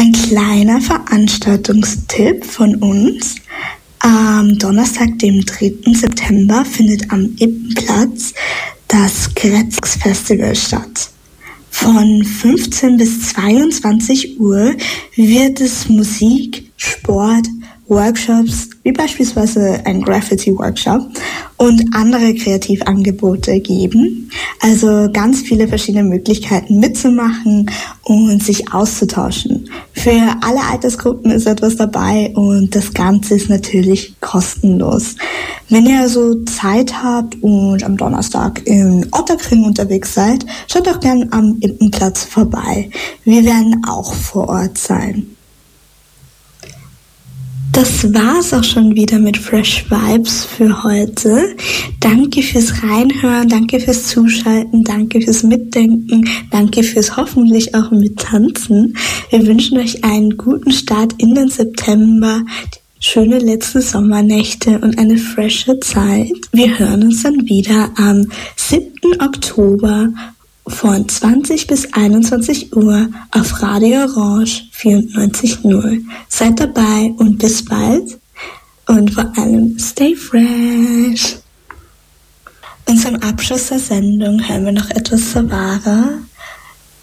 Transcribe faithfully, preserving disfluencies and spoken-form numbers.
Ein kleiner Veranstaltungstipp von uns. Am Donnerstag, dem dritten September, findet am Ippenplatz das Grätzx-Festival statt. Von fünfzehn bis zweiundzwanzig Uhr wird es Musik, Sport, Workshops, wie beispielsweise ein Graffiti-Workshop und andere Kreativangebote geben. Also ganz viele verschiedene Möglichkeiten mitzumachen und sich auszutauschen. Für alle Altersgruppen ist etwas dabei und das Ganze ist natürlich kostenlos. Wenn ihr also Zeit habt und am Donnerstag in Ottakring unterwegs seid, schaut doch gern am Ippenplatz vorbei. Wir werden auch vor Ort sein. Das war's auch schon wieder mit Fresh Vibes für heute. Danke fürs Reinhören, danke fürs Zuschalten, danke fürs Mitdenken, danke fürs hoffentlich auch Mittanzen. Wir wünschen euch einen guten Start in den September, schöne letzte Sommernächte und eine frische Zeit. Wir hören uns dann wieder am siebten Oktober von zwanzig bis einundzwanzig Uhr auf Radio Orange vierundneunzig Komma null. Seid dabei und bis bald und vor allem stay fresh. Und zum Abschluss der Sendung hören wir noch etwas Savara.